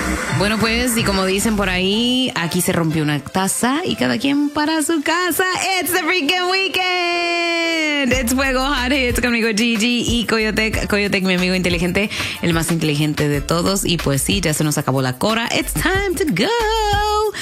Bueno, pues, y como dicen por ahí, aquí se rompió una taza y cada quien para su casa. It's the freaking weekend. It's Fuego Hot Hits conmigo, Gigi y Coyotec. Coyotec, mi amigo inteligente, el más inteligente de todos. Y pues sí, ya se nos acabó la cora. It's time to go.